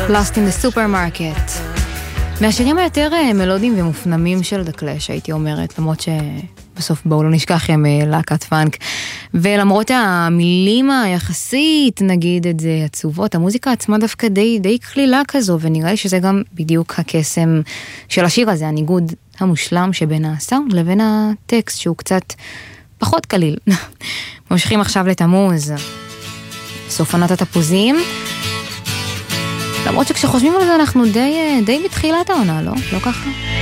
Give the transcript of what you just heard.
Lost in the Supermarket. מהשירים היותר מלודיים ומופנמים של The Clash, הייתי אומרת, למרות שבסוף בואו לא נשכח הם להקת פאנק, ולמרות המילים היחסית, נגיד את זה, עצובות, המוזיקה עצמה דווקא די כלילה כזו, ונראה לי שזה גם בדיוק הקסם של השיר הזה, הניגוד המושלם שבין הסאונד לבין הטקסט, שהוא קצת פחות קליל. ממשיכים עכשיו לתמוז, סוף עונת התפוזים, למרות שכשחושבים על זה אנחנו די בתחילת העונה, לא ככה?